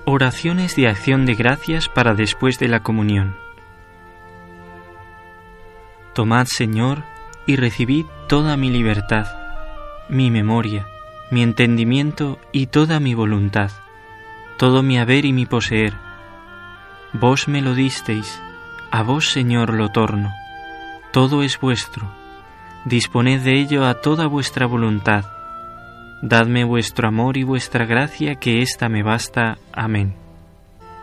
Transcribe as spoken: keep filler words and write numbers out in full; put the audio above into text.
Oraciones de acción de gracias para después de la comunión. Tomad, Señor, y recibid toda mi libertad, mi memoria, mi entendimiento y toda mi voluntad, todo mi haber y mi poseer. Vos me lo disteis, a vos, Señor, lo torno. Todo es vuestro. Disponed de ello a toda vuestra voluntad. Dadme vuestro amor y vuestra gracia, que ésta me basta. Amén.